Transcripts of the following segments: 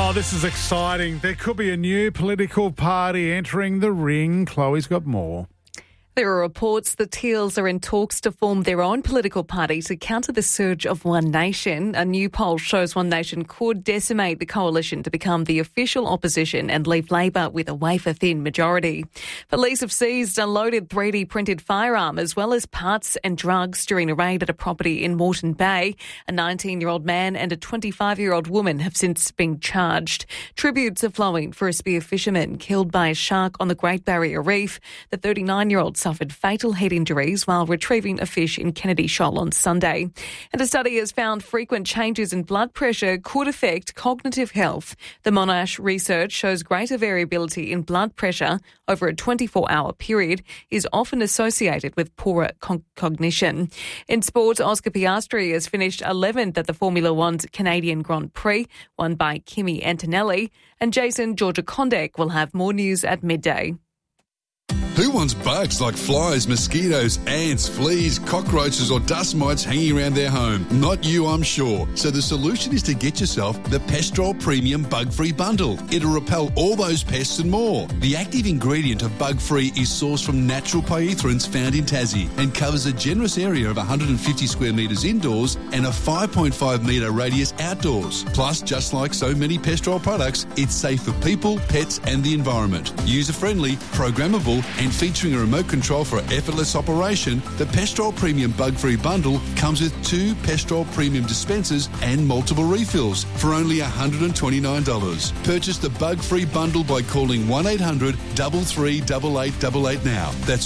Oh, this is exciting. There could be a new political party entering the ring. Chloe's got more. There are reports the Teals are in talks to form their own political party to counter the surge of One Nation. A new poll shows One Nation could decimate the coalition to become the official opposition and leave Labor with a wafer-thin majority. Police have seized a loaded 3D printed firearm as well as parts and drugs during a raid at a property in Moreton Bay. A 19-year-old man and a 25-year-old woman have since been charged. Tributes are flowing for a spear fisherman killed by a shark on the Great Barrier Reef. The 39-year-old suffered fatal head injuries while retrieving a fish in Kennedy Shoal on Sunday. And a study has found frequent changes in blood pressure could affect cognitive health. The Monash research shows greater variability in blood pressure over a 24-hour period is often associated with poorer cognition. In sport, Oscar Piastri has finished 11th at the Formula One's Canadian Grand Prix, won by Kimi Antonelli, and Jason Georgia-Kondek will have more news at midday. Who wants bugs like flies, mosquitoes, ants, fleas, cockroaches or dust mites hanging around their home? Not you, I'm sure. So the solution is to get yourself the Pestrol Premium Bug-Free Bundle. It'll repel all those pests and more. The active ingredient of Bug-Free is sourced from natural pyethrins found in Tassie and covers a generous area of 150 square metres indoors and a 5.5 metre radius outdoors. Plus, just like so many Pestrol products, it's safe for people, pets and the environment. User-friendly, programmable and featuring a remote control for effortless operation, the Pestrol Premium Bug-Free Bundle comes with 2 Pestrol Premium dispensers and multiple refills for only $129. Purchase the Bug-Free Bundle by calling 1-800-338888 now. That's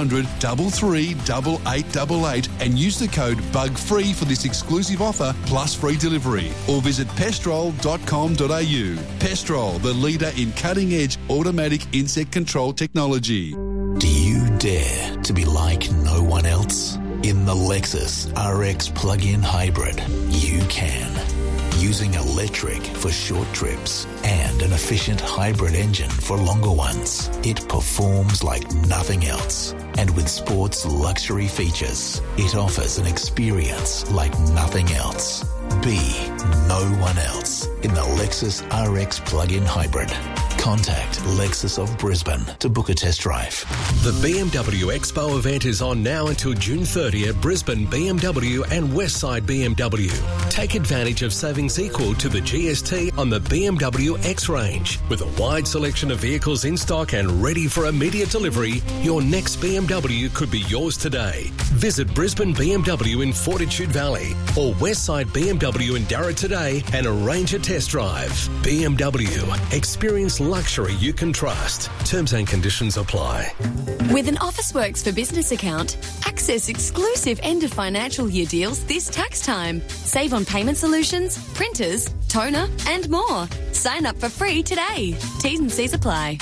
1-800-338888 and use the code BUGFREE for this exclusive offer plus free delivery. Or visit pestrol.com.au. Pestrol, the leader in cutting-edge automatic insect control technology. Do you dare to be like no one else? In the Lexus RX plug-in hybrid, you can. Using electric for short trips and an efficient hybrid engine for longer ones, it performs like nothing else. And with sports luxury features, it offers an experience like nothing else. Be no one else in the Lexus RX plug-in hybrid. Contact Lexus of Brisbane to book a test drive. The BMW Expo event is on now until June 30 at Brisbane BMW and Westside BMW. Take advantage of savings equal to the GST on the BMW X range. With a wide selection of vehicles in stock and ready for immediate delivery, your next BMW could be yours today. Visit Brisbane BMW in Fortitude Valley or Westside BMW in Darra today and arrange a test drive. BMW. Experience luxury you can trust. Terms and conditions apply. With an Officeworks for Business account, access exclusive end of financial year deals this tax time. Save on payment solutions, printers, toner and more. Sign up for free today. T's and C's apply.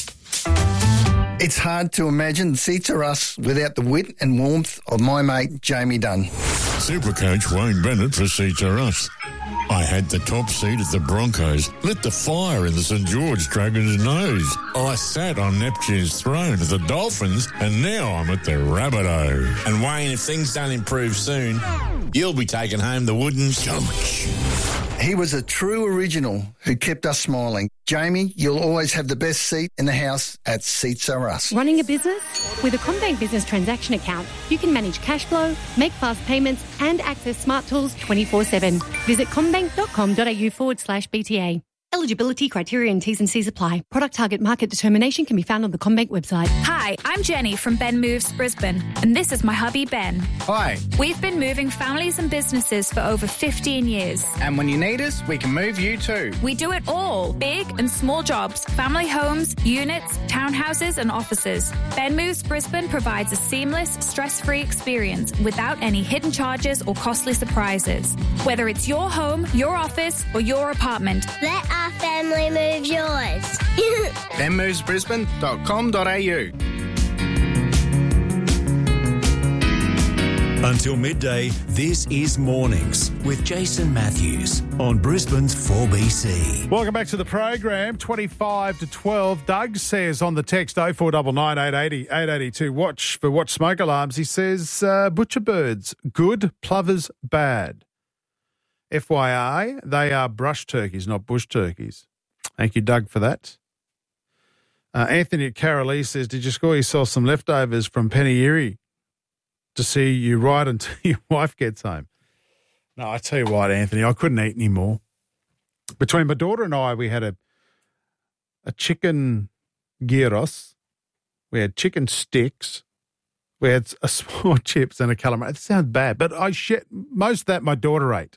It's hard to imagine Seats Are Us without the wit and warmth of my mate Jamie Dunn. Supercoach Wayne Bennett for Seats Are Us. I had the top seat at the Broncos, lit the fire in the St George Dragons' nose. I sat on Neptune's throne at the Dolphins, and now I'm at the Rabbitoh. And Wayne, if things don't improve soon, you'll be taking home the wooden sandwich. He was a true original who kept us smiling. Jamie, you'll always have the best seat in the house at Seats Are Us. Running a business? With a CommBank Business Transaction account, you can manage cash flow, make fast payments and access smart tools 24/7. Visit commbank.com.au/BTA. Eligibility criteria and T's and C's apply. Product target market determination can be found on the CommBank website. Hi, I'm Jenny from Ben Moves Brisbane, and this is my hubby Ben. Hi. We've been moving families and businesses for over 15 years. And when you need us, we can move you too. We do it all. Big and small jobs, family homes, units, townhouses and offices. Ben Moves Brisbane provides a seamless, stress-free experience without any hidden charges or costly surprises. Whether it's your home, your office or your apartment. Let our family move yours. benmovesbrisbane.com.au. Until midday, this is Mornings with Jason Matthews on Brisbane's 4BC. Welcome back to the program. 25 to 12. Doug says on the text 0499 880 882 watch smoke alarms. He says butcher birds good, plovers bad. FYI, they are brush turkeys, not bush turkeys. Thank you, Doug, for that. Anthony at Carolee says, did you score yourself some leftovers from Penny Erie to see you right until your wife gets home? No, I tell you what, Anthony, I couldn't eat any more. Between my daughter and I, we had a chicken gyros. We had chicken sticks. We had a small chips and a calamari. It sounds bad, but most of that my daughter ate.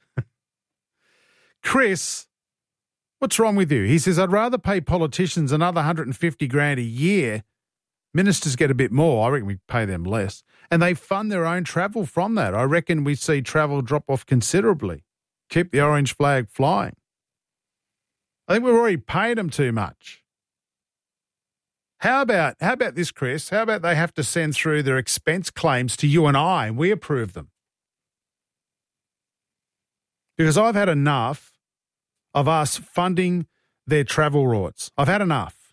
Chris, what's wrong with you? He says, I'd rather pay politicians another $150,000 a year. Ministers get a bit more. I reckon we pay them less. And they fund their own travel from that. I reckon we see travel drop off considerably. Keep the orange flag flying. I think we've already paid them too much. How about this, Chris? How about they have to send through their expense claims to you and I, and we approve them? Because I've had enough of us funding their travel routes. I've had enough.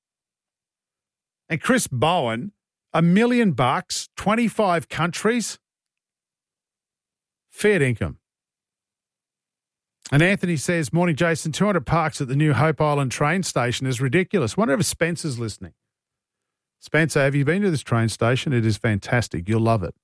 And Chris Bowen, $1 million, 25 countries, fair income. And Anthony says, morning, Jason, 200 parks at the new Hope Island train station is ridiculous. Wonder if Spencer's listening. Spencer, have you been to this train station? It is fantastic. You'll love it.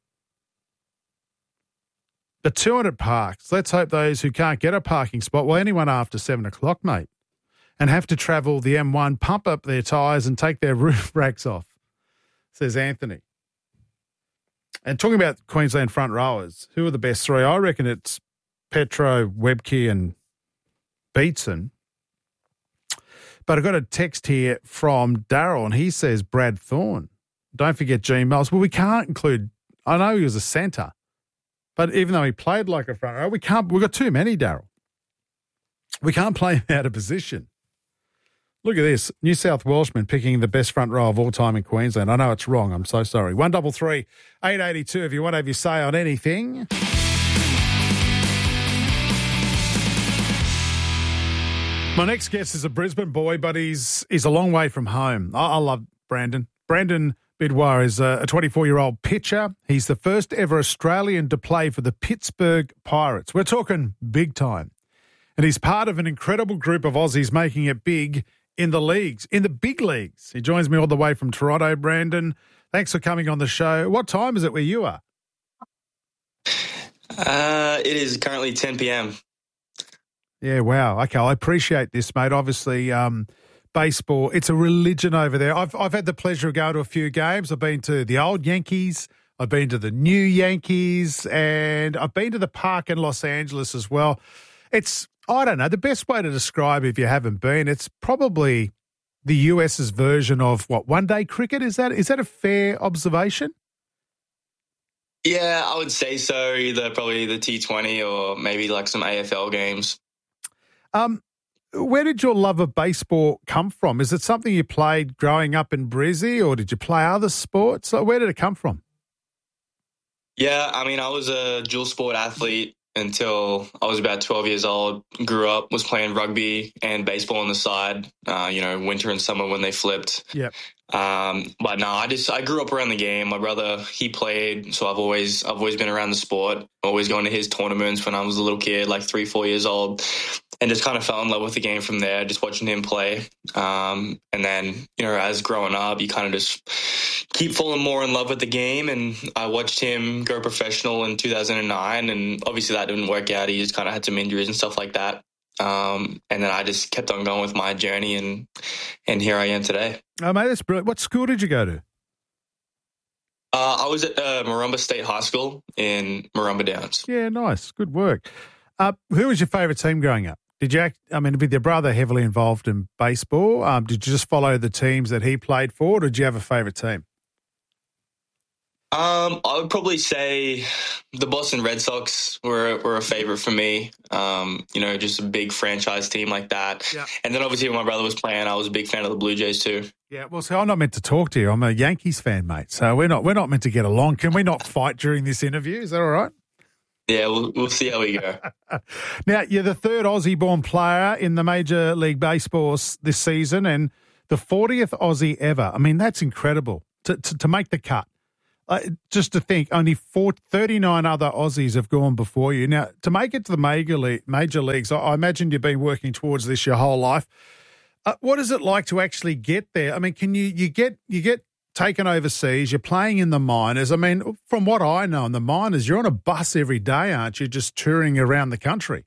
The 200 parks, let's hope those who can't get a parking spot, well, anyone after 7 o'clock, mate, and have to travel the M1, pump up their tyres and take their roof racks off, says Anthony. And talking about Queensland front rowers, who are the best three? I reckon it's Petro, Webke and Beatson. But I've got a text here from Daryl, and he says Brad Thorne. Don't forget Gene Miles. Well, we can't include, I know he was a centre, but even though he played like a front row, we've got too many, Daryl. We can't play him out of position. Look at this. New South Welshman picking the best front row of all time in Queensland. I know it's wrong. I'm so sorry. 133 882 if you want to have your say on anything. My next guest is a Brisbane boy, but he's a long way from home. I love Brandon. Brandon Bidwar is a 24-year-old pitcher. He's the first ever Australian to play for the Pittsburgh Pirates. We're talking big time. And he's part of an incredible group of Aussies making it big in the leagues, in the big leagues. He joins me all the way from Toronto, Brandon. Thanks for coming on the show. What time is it where you are? It is currently 10 p.m. Yeah, wow. Okay, I appreciate this, mate. Obviously, baseball, it's a religion over there. I've had the pleasure of going to a few games. I've been to the old Yankees. I've been to the new Yankees, and I've been to the park in Los Angeles as well. It's, I don't know, the best way to describe if you haven't been, it's probably the US's version of one-day cricket? Is that a fair observation? Yeah, I would say so. Either probably the T20 or maybe like some AFL games. Where did your love of baseball come from? Is it something you played growing up in Brizzy, or did you play other sports? Where did it come from? Yeah, I mean, I was a dual sport athlete until I was about 12 years old. Grew up, was playing rugby and baseball on the side, winter and summer when they flipped. Yep. But no, I grew up around the game. My brother, he played, so I've always been around the sport, always going to his tournaments when I was a little kid, like 3-4 years old, and just kind of fell in love with the game from there, just watching him play. And then, as growing up, you kind of just keep falling more in love with the game. And I watched him go professional in 2009, and obviously that didn't work out. He just kind of had some injuries and stuff like that. And then I just kept on going with my journey, and here I am today. Oh, mate, that's brilliant. What school did you go to? I was at Marumba State High School in Marumba Downs. Yeah, nice. Good work. Who was your favourite team growing up? Did you, with your brother heavily involved in baseball, did you just follow the teams that he played for, or did you have a favourite team? I would probably say the Boston Red Sox were a favorite for me. Just a big franchise team like that. Yeah. And then obviously when my brother was playing, I was a big fan of the Blue Jays too. Yeah, well, so I'm not meant to talk to you. I'm a Yankees fan, mate. So we're not meant to get along. Can we not fight during this interview? Is that all right? Yeah, we'll see how we go. Now, you're the third Aussie-born player in the Major League Baseball this season, and the 40th Aussie ever. I mean, that's incredible to make the cut. just to think, only 39 other Aussies have gone before you. Now, to make it to the major leagues, I imagine you've been working towards this your whole life. What is it like to actually get there? I mean, can you get taken overseas? You're playing in the minors. I mean, from what I know in the minors, you're on a bus every day, aren't you? Just touring around the country.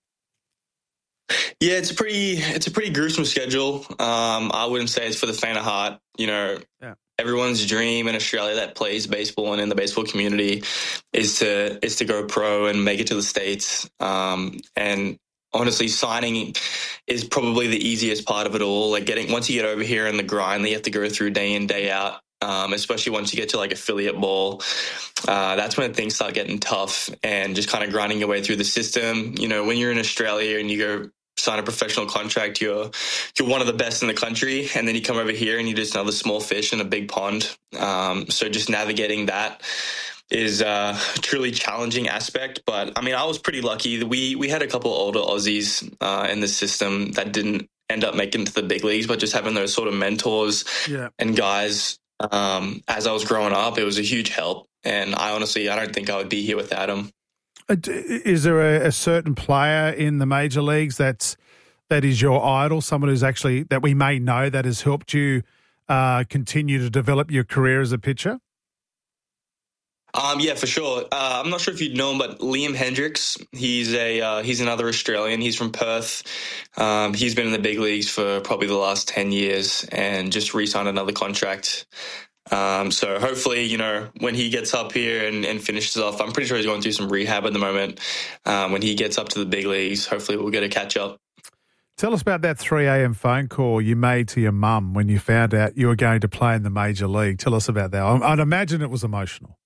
Yeah, it's a pretty gruesome schedule. I wouldn't say it's for the faint of heart. Everyone's dream in Australia that plays baseball and in the baseball community is to go pro and make it to the States. And honestly, signing is probably the easiest part of it all. Like once you get over here and the grind that you have to go through day in, day out, especially once you get to like affiliate ball, that's when things start getting tough and just kind of grinding your way through the system. When you're in Australia and you go sign a professional contract, you're one of the best in the country, and then you come over here and you're just another small fish in a big pond. So just navigating that is a truly challenging aspect. But I mean, I was pretty lucky. We had a couple of older Aussies in the system that didn't end up making it to the big leagues, but just having those sort of mentors and guys as I was growing up, it was a huge help. And I don't think I would be here without them. Is there a certain player in the major leagues that is your idol, someone who's actually, that we may know, that has helped you continue to develop your career as a pitcher? Yeah, for sure. I'm not sure if you'd know him, but Liam Hendriks, he's another Australian. He's from Perth. He's been in the big leagues for probably the last 10 years and just re-signed another contract. So hopefully, when he gets up here and finishes off, I'm pretty sure he's going through some rehab at the moment. When he gets up to the big leagues, hopefully we'll get a catch up. Tell us about that 3 a.m. phone call you made to your mum when you found out you were going to play in the major league. Tell us about that. I'd imagine it was emotional.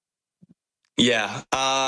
Yeah.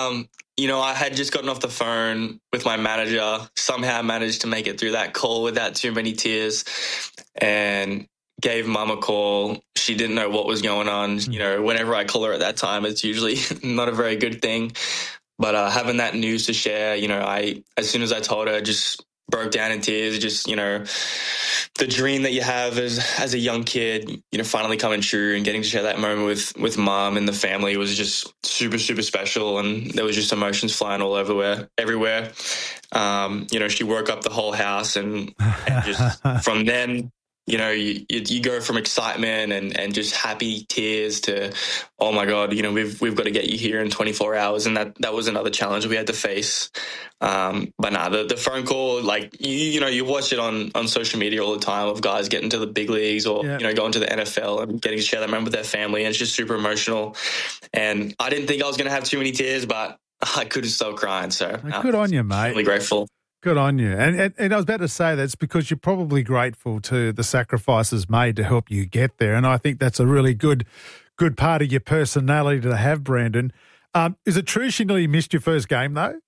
I had just gotten off the phone with my manager, somehow managed to make it through that call without too many tears, and gave mum a call. She didn't know what was going on. Whenever I call her at that time, it's usually not a very good thing. But having that news to share, as soon as I told her, I just broke down in tears. Just, the dream that you have as a young kid, finally coming true, and getting to share that moment with mum and the family was just super, super special. And there was just emotions flying all everywhere. She woke up the whole house and just from then, you go from excitement and just happy tears to, oh my God, we've got to get you here in 24 hours. And that was another challenge we had to face. But the phone call, like, you watch it on social media all the time of guys getting to the big leagues or, going to the NFL and getting to share that moment with their family. And it's just super emotional. And I didn't think I was going to have too many tears, but I couldn't stop crying. So good on you, mate. Really grateful. Good on you. And I was about to say that's because you're probably grateful to the sacrifices made to help you get there. And I think that's a really good part of your personality to have, Brandon. Is it true she nearly missed your first game, though?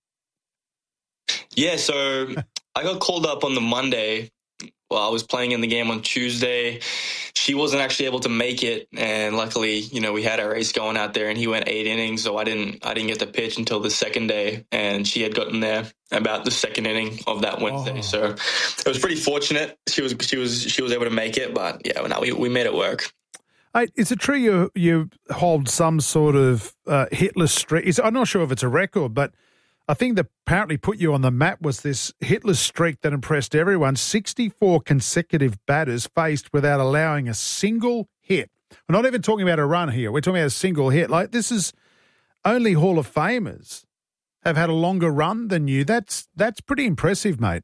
Yeah, so I got called up on the Monday. Well, I was playing in the game on Tuesday. She wasn't actually able to make it, and luckily, we had our ace going out there, and he went 8 innings, so I didn't get to pitch until the second day, and she had gotten there about the second inning of that Wednesday. So it was pretty fortunate. She was able to make it, but yeah, we made it work. Is it true you hold some sort of hitless streak? I'm not sure if it's a record, but I think that apparently put you on the map was this hitless streak that impressed everyone. 64 consecutive batters faced without allowing a single hit. We're not even talking about a run here. We're talking about a single hit. Like, this is only Hall of Famers have had a longer run than you. That's pretty impressive, mate.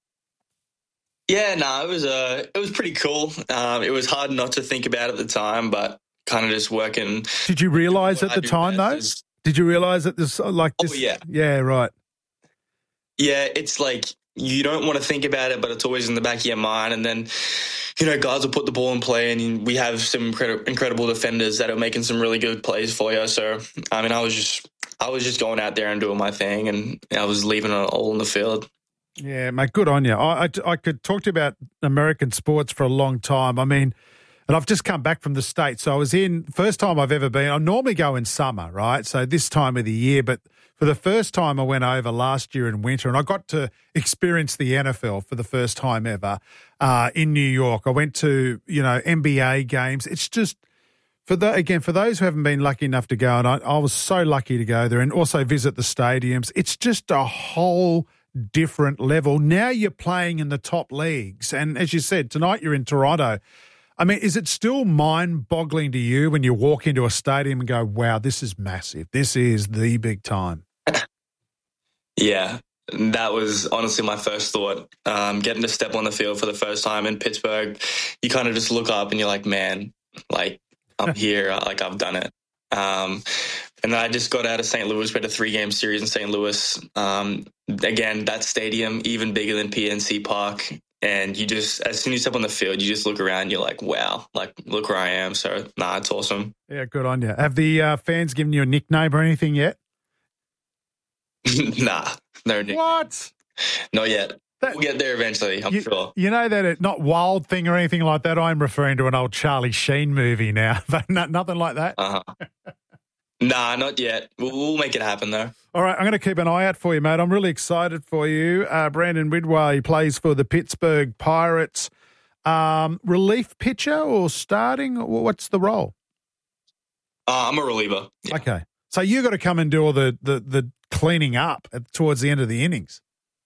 Yeah, no, it was pretty cool. It was hard not to think about at the time, but kind of just working. Did you realise at the time, though? Did you realise that this like this? Oh, yeah. Yeah, right. Yeah, it's like you don't want to think about it, but it's always in the back of your mind. And then, guys will put the ball in play, and we have some incredible defenders that are making some really good plays for you. So, I mean, I was just going out there and doing my thing, and I was leaving it all in the field. Yeah, mate, good on you. I could talk to you about American sports for a long time. I mean, and I've just come back from the States. So I was first time I've ever been. I normally go in summer, right? So this time of the year. But for the first time, I went over last year in winter, and I got to experience the NFL for the first time ever in New York. I went to, NBA games. It's just For those who haven't been lucky enough to go, and I was so lucky to go there and also visit the stadiums, it's just a whole different level. Now you're playing in the top leagues. And as you said, tonight you're in Toronto. I mean, is it still mind-boggling to you when you walk into a stadium and go, wow, this is massive. This is the big time. Yeah, that was honestly my first thought. Getting to step on the field for the first time in Pittsburgh, you kind of just look up and you're like, man, like, I'm here, like I've done it. And then I just got out of St. Louis. We had a 3-game series in St. Louis. Again, that stadium, even bigger than PNC Park. And you just, as soon as you step on the field, you just look around, you're like, wow, like, look where I am. So, it's awesome. Yeah, good on you. Have the fans given you a nickname or anything yet? Nah, no nickname. What? Not yet. We'll get there eventually, I'm sure. You know that it's not Wild Thing or anything like that? I'm referring to an old Charlie Sheen movie now, but nothing like that? Nah, not yet. We'll make it happen, though. All right, I'm going to keep an eye out for you, mate. I'm really excited for you. Brandon Ridgway plays for the Pittsburgh Pirates. Relief pitcher or starting? What's the role? I'm a reliever. Yeah. Okay. So you got to come and do all the cleaning up towards the end of the innings.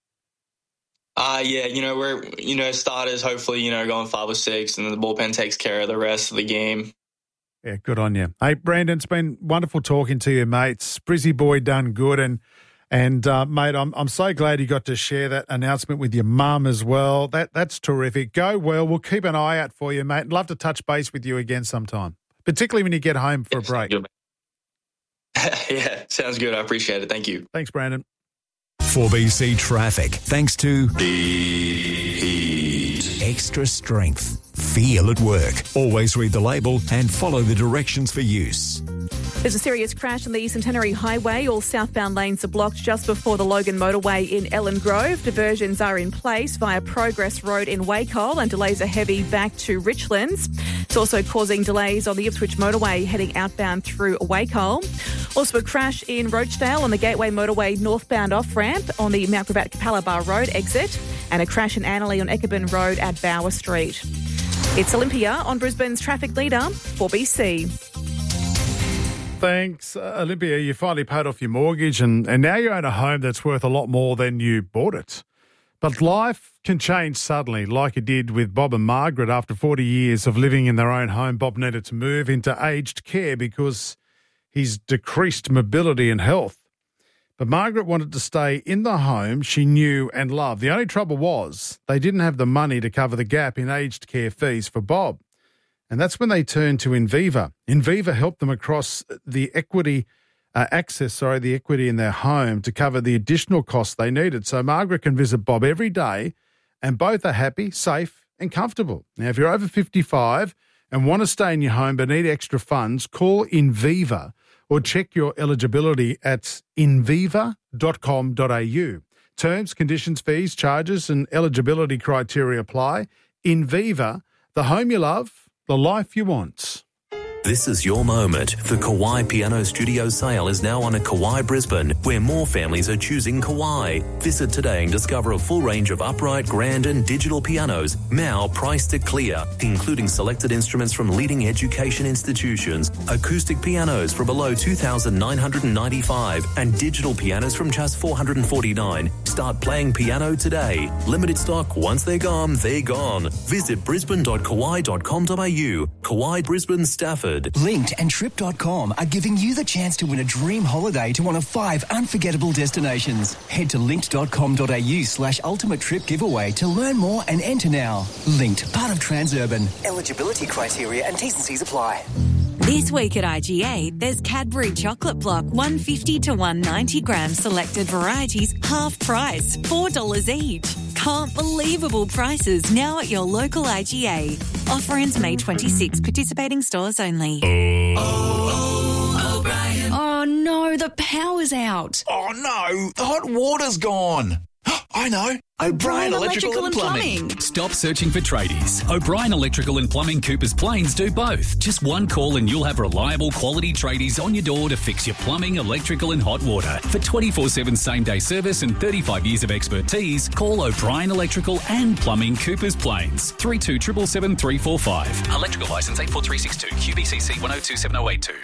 Yeah, we're, starters hopefully, going 5 or 6, and then the bullpen takes care of the rest of the game. Yeah, good on you. Hey, Brandon, it's been wonderful talking to you, mate. Sprizzy boy done good. And mate, I'm so glad you got to share that announcement with your mum as well. That's terrific. Go well. We'll keep an eye out for you, mate. Love to touch base with you again sometime, particularly when you get home for a break. Yeah, sounds good. I appreciate it. Thank you. Thanks, Brandon. 4BC Traffic, thanks to Extra Strength. Feel at work. Always read the label and follow the directions for use. There's a serious crash on the Centenary Highway. All southbound lanes are blocked just before the Logan Motorway in Ellen Grove. Diversions are in place via Progress Road in Wacol, and delays are heavy back to Richlands. It's also causing delays on the Ipswich Motorway heading outbound through Wacol. Also a crash in Roachdale on the Gateway Motorway northbound off-ramp on the Mount Gravatt Capalaba Road exit, and a crash in Annerley on Eckerburn Road at Bower Street. It's Olympia on Brisbane's traffic leader, 4BC. Thanks, Olympia. You finally paid off your mortgage and now you own a home that's worth a lot more than you bought it. But life can change suddenly, like it did with Bob and Margaret. After 40 years of living in their own home, Bob needed to move into aged care because he's decreased mobility and health. But Margaret wanted to stay in the home she knew and loved. The only trouble was they didn't have the money to cover the gap in aged care fees for Bob. And that's when they turned to Inviva. Inviva helped them across the equity in their home to cover the additional costs they needed. So Margaret can visit Bob every day and both are happy, safe and comfortable. Now, if you're over 55 and want to stay in your home but need extra funds, call Inviva or check your eligibility at inviva.com.au. Terms, conditions, fees, charges and eligibility criteria apply. Inviva, the home you love, the life you want. This is your moment. The Kawai Piano Studio sale is now on at Kawai Brisbane, where more families are choosing Kawai. Visit today and discover a full range of upright, grand and digital pianos, now priced at clear, including selected instruments from leading education institutions, acoustic pianos for below $2,995 and digital pianos from just $449. Start playing piano today. Limited stock. Once they're gone, they're gone. Visit brisbane.kawai.com.au. Kawai Brisbane, Stafford. Linked and Trip.com are giving you the chance to win a dream holiday to one of 5 unforgettable destinations. Head to linked.com.au/ultimate trip giveaway to learn more and enter now. Linked, part of Transurban. Eligibility criteria and T's and C's apply. This week at IGA, there's Cadbury Chocolate Block 150 to 190 gram selected varieties, half price, $4 each. Unbelievable prices now at your local IGA. Offer ends May 26. Participating stores only. Oh no, the power's out. Oh no, the hot water's gone. I know. O'Brien Electrical and Plumbing. Stop searching for tradies. O'Brien Electrical and Plumbing Coopers Plains do both. Just one call and you'll have reliable quality tradies on your door to fix your plumbing, electrical and hot water. For 24/7 same-day service and 35 years of expertise, call O'Brien Electrical and Plumbing Coopers Plains. 3277 345. Electrical licence 84362. QBCC 102782.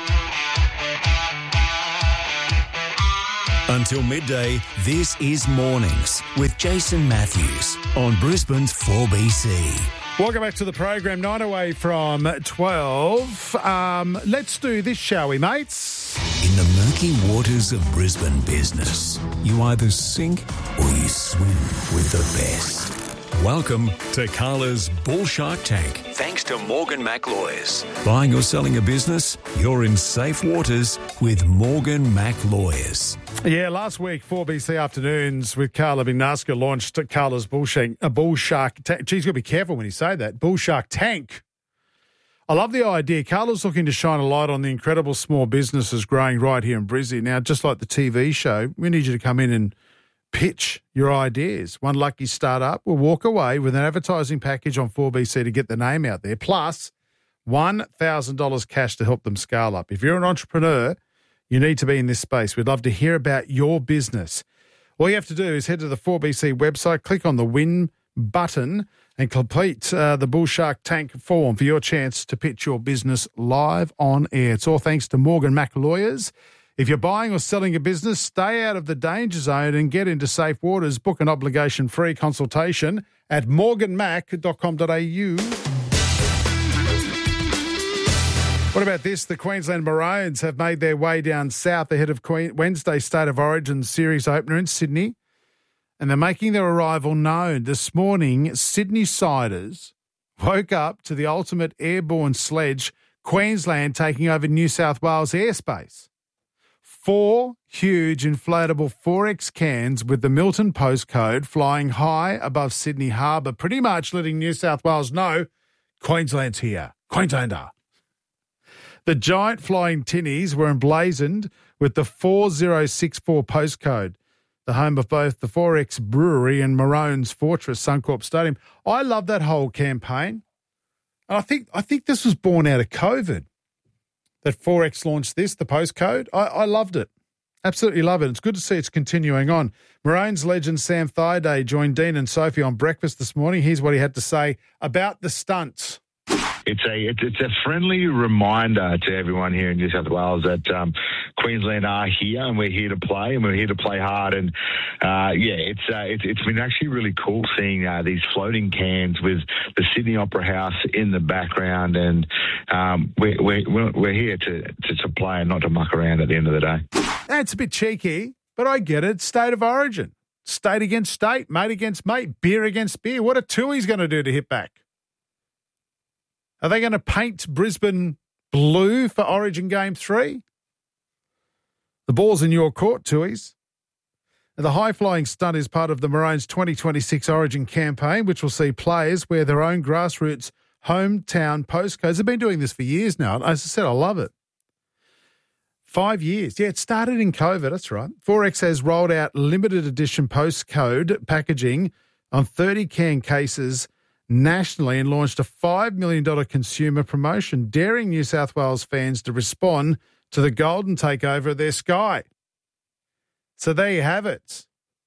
Until midday, this is Mornings with Jason Matthews on Brisbane's 4BC. Welcome back to the program, 9 away from 12. Let's do this, shall we, mates? In the murky waters of Brisbane business, you either sink or you swim with the best. Welcome to Carla's Bull Shark Tank. Thanks to Morgan Mac Lawyers. Buying or selling a business? You're in safe waters with Morgan Mac Lawyers. Yeah, last week, 4BC Afternoons with Carla Binasca launched Carla's Bull Shark Tank. Geez, got to be careful when you say that. Bull Shark Tank. I love the idea. Carla's looking to shine a light on the incredible small businesses growing right here in Brizzy. Now, just like the TV show, we need you to come in and pitch your ideas. One lucky startup will walk away with an advertising package on 4BC to get the name out there, plus $1,000 cash to help them scale up. If you're an entrepreneur, you need to be in this space. We'd love to hear about your business. All you have to do is head to the 4BC website, click on the win button and complete the Bull Shark Tank form for your chance to pitch your business live on air. It's all thanks to Morgan Mac Lawyers. If you're buying or selling a business, stay out of the danger zone and get into safe waters. Book an obligation-free consultation at morganmac.com.au. What about this? The Queensland Maroons have made their way down south ahead of Wednesday's State of Origin series opener in Sydney, and they're making their arrival known. This morning, Sydney Siders woke up to the ultimate airborne sledge, Queensland taking over New South Wales airspace. 4 huge inflatable 4X cans with the Milton postcode flying high above Sydney Harbour, pretty much letting New South Wales know Queensland's here. Queenslander. The giant flying tinnies were emblazoned with the 4064 postcode, the home of both the 4X Brewery and Maroons Fortress Suncorp Stadium. I love that whole campaign. And I think this was born out of COVID, that 4X launched this, the postcode. I loved it. Absolutely love it. It's good to see it's continuing on. Maroons legend Sam Thaiday joined Dean and Sophie on breakfast this morning. Here's what he had to say about the stunt. It's a friendly reminder to everyone here in New South Wales that Queensland are here and we're here to play and we're here to play hard. And it's been actually really cool seeing these floating cans with the Sydney Opera House in the background. And we're here to play and not to muck around at the end of the day. That's a bit cheeky, but I get it. State of origin, state against state, mate against mate, beer against beer. What are Tui's going to do to hit back? Are they going to paint Brisbane blue for Origin Game 3? The ball's in your court, Tui's. The high-flying stunt is part of the Maroons' 2026 Origin campaign, which will see players wear their own grassroots hometown postcodes. They've been doing this for years now. As I said, I love it. 5 years. Yeah, it started in COVID. That's right. 4X has rolled out limited edition postcode packaging on 30 can cases nationally and launched a $5 million consumer promotion, daring New South Wales fans to respond to the golden takeover of their sky. So there you have it.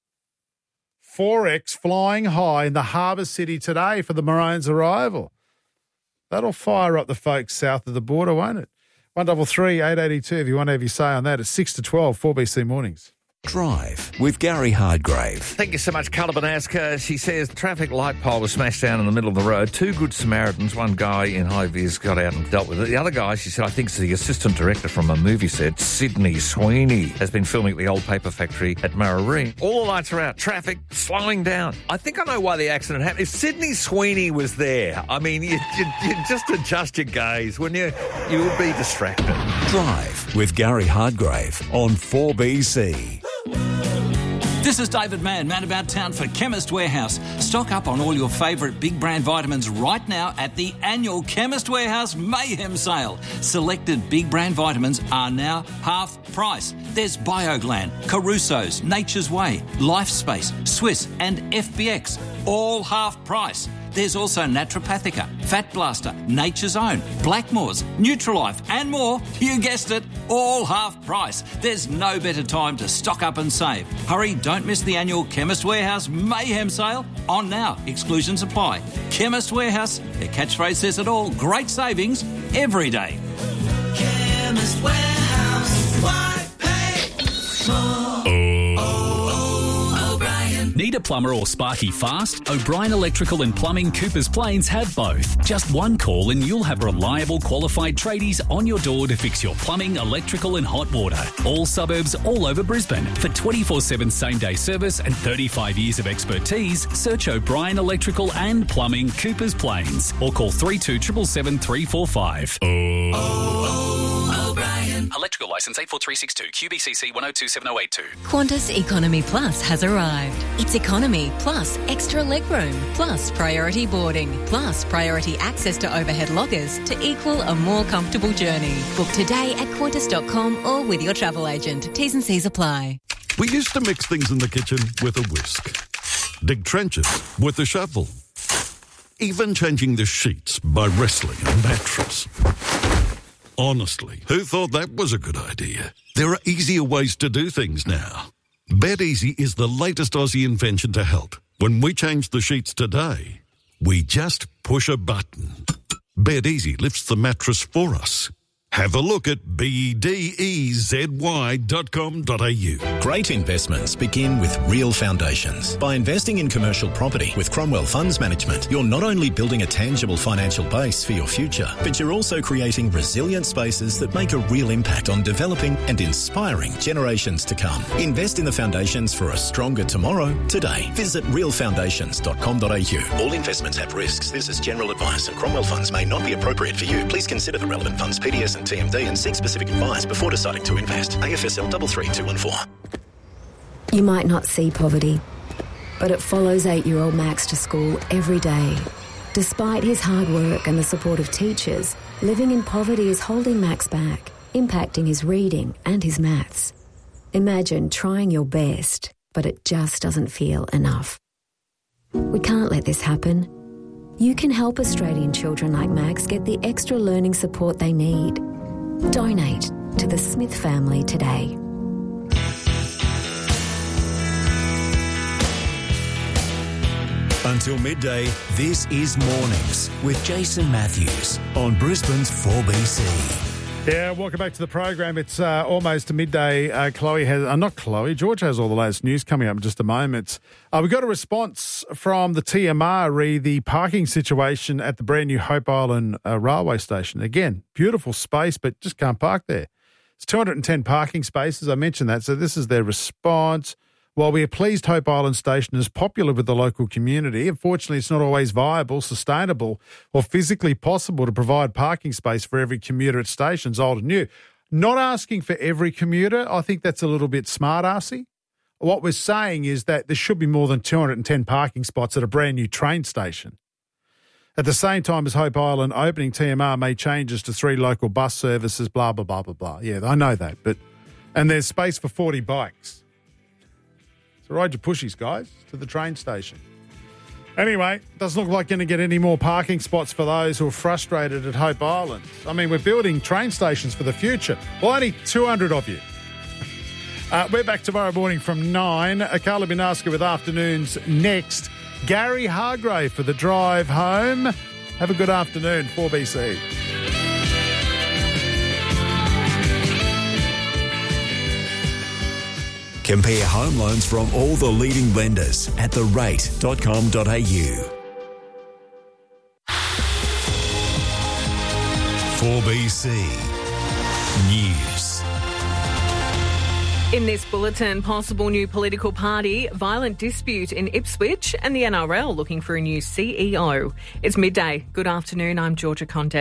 4X flying high in the harbour city today for the Maroons' arrival. That'll fire up the folks south of the border, won't it? 133 882 if you want to have your say on that. It's 6 to 12, 4BC Mornings. Drive with Gary Hardgrave. Thank you so much, Carla Binasca. She says the traffic light pole was smashed down in the middle of the road. 2 good Samaritans, one guy in high vis got out and dealt with it. The other guy, she said, I think it's the assistant director from a movie set, Sydney Sweeney, has been filming at the old paper factory at Mararee. All the lights are out, traffic slowing down. I think I know why the accident happened. If Sydney Sweeney was there, I mean, you just adjust your gaze, wouldn't you? You would be distracted. Drive with Gary Hardgrave on 4BC. This is David Mann about town for Chemist Warehouse. Stock up on all your favourite big brand vitamins right now at the annual Chemist Warehouse Mayhem Sale. Selected big brand vitamins are now half price. There's BioGlan, Caruso's, Nature's Way, LifeSpace, Swiss and FBX, all half price. There's also Naturopathica, Fat Blaster, Nature's Own, Blackmore's, Nutrilife and more. You guessed it, all half price. There's no better time to stock up and save. Hurry, don't miss the annual Chemist Warehouse Mayhem Sale. On now, exclusions apply. Chemist Warehouse, their catchphrase says it all. Great savings every day. Chemist Warehouse, why pay more? Need a plumber or sparky fast? O'Brien Electrical and Plumbing Coopers Plains have both. Just one call and you'll have reliable, qualified tradies on your door to fix your plumbing, electrical and hot water. All suburbs all over Brisbane. For 24/7 same-day service and 35 years of expertise, search O'Brien Electrical and Plumbing Coopers Plains or call 3277 345. O'Brien. Electrical licence 84362 QBCC 10278082. Qantas Economy Plus has arrived. It's economy plus extra legroom plus priority boarding plus priority access to overhead lockers to equal a more comfortable journey. Book today at Qantas.com or with your travel agent. T's and C's apply. We used to mix things in the kitchen with a whisk, dig trenches with a shovel, even changing the sheets by wrestling a mattress. Honestly, who thought that was a good idea? There are easier ways to do things now. BedEasy is the latest Aussie invention to help. When we change the sheets today, we just push a button. BedEasy lifts the mattress for us. Have a look at bedezy.com.au. Great investments begin with real foundations. By investing in commercial property with Cromwell Funds Management, you're not only building a tangible financial base for your future, but you're also creating resilient spaces that make a real impact on developing and inspiring generations to come. Invest in the foundations for a stronger tomorrow today. Visit realfoundations.com.au. All investments have risks. This is general advice and Cromwell Funds may not be appropriate for you. Please consider the relevant funds, PDS and TMD, and seek specific advice before deciding to invest. AFSL 33214. You might not see poverty, but it follows 8-year-old Max to school every day. Despite his hard work and the support of teachers, living in poverty is holding Max back, impacting his reading and his maths. Imagine trying your best, but it just doesn't feel enough. We can't let this happen. You can help Australian children like Max get the extra learning support they need. Donate to the Smith family today. Until midday, this is Mornings with Jason Matthews on Brisbane's 4BC. Yeah, welcome back to the program. It's almost to midday. George has all the latest news coming up in just a moment. We got a response from the TMR re the parking situation at the brand new Hope Island railway station. Again, beautiful space, but just can't park there. It's 210 parking spaces. I mentioned that. So this is their response. While we are pleased Hope Island Station is popular with the local community, unfortunately it's not always viable, sustainable or physically possible to provide parking space for every commuter at stations, old and new. Not asking for every commuter, I think that's a little bit smart-arsey. What we're saying is that there should be more than 210 parking spots at a brand new train station. At the same time as Hope Island opening, TMR made changes to 3 local bus services, blah, blah, blah, blah, blah. Yeah, I know that. And there's space for 40 bikes. Ride your pushies, guys, to the train station. Anyway, doesn't look like going to get any more parking spots for those who are frustrated at Hope Island. I mean, we're building train stations for the future. Well, only 200 of you. We're back tomorrow morning from 9. Carla Binaska with afternoons next. Gary Hargrave for the drive home. Have a good afternoon, 4BC. Compare home loans from all the leading lenders at therate.com.au. 4BC News. In this bulletin, possible new political party, violent dispute in Ipswich, and the NRL looking for a new CEO. It's midday. Good afternoon, I'm Georgia Condek.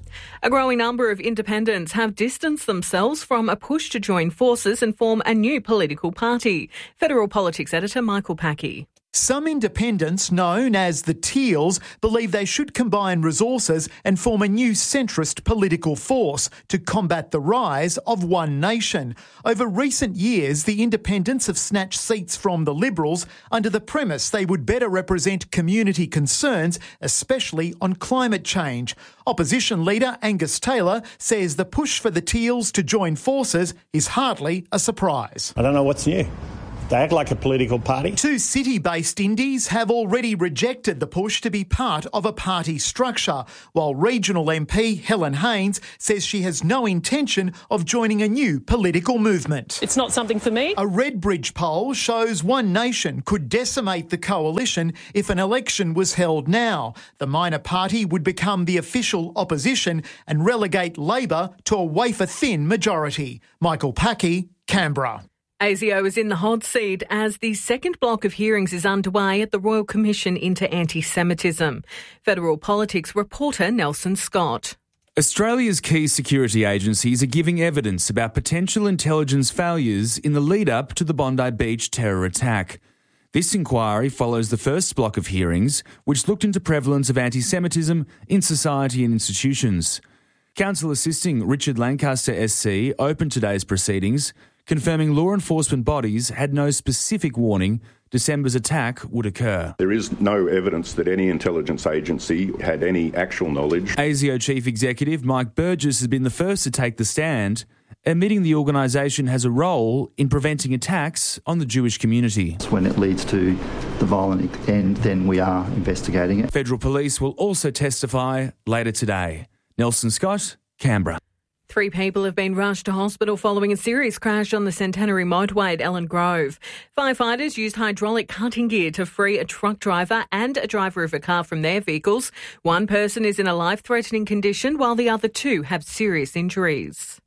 A growing number of independents have distanced themselves from a push to join forces and form a new political party. Federal Politics editor Michael Packey. Some independents, known as the Teals, believe they should combine resources and form a new centrist political force to combat the rise of One Nation. Over recent years, the independents have snatched seats from the Liberals under the premise they would better represent community concerns, especially on climate change. Opposition leader Angus Taylor says the push for the Teals to join forces is hardly a surprise. I don't know what's new. They act like a political party. Two city-based indies have already rejected the push to be part of a party structure, while regional MP Helen Haynes says she has no intention of joining a new political movement. It's not something for me. A Redbridge poll shows One Nation could decimate the coalition if an election was held now. The minor party would become the official opposition and relegate Labor to a wafer-thin majority. Michael Packey, Canberra. ASIO is in the hot seat as the second block of hearings is underway at the Royal Commission into Anti-Semitism. Federal Politics reporter Nelson Scott. Australia's key security agencies are giving evidence about potential intelligence failures in the lead-up to the Bondi Beach terror attack. This inquiry follows the first block of hearings, which looked into prevalence of anti-Semitism in society and institutions. Counsel assisting Richard Lancaster SC opened today's proceedings, confirming law enforcement bodies had no specific warning December's attack would occur. There is no evidence that any intelligence agency had any actual knowledge. ASIO Chief Executive Mike Burgess has been the first to take the stand, admitting the organisation has a role in preventing attacks on the Jewish community. When it leads to the violent end, then we are investigating it. Federal Police will also testify later today. Nelson Scott, Canberra. 3 people have been rushed to hospital following a serious crash on the Centenary motorway at Ellen Grove. Firefighters used hydraulic cutting gear to free a truck driver and a driver of a car from their vehicles. One person is in a life-threatening condition while the other 2 have serious injuries.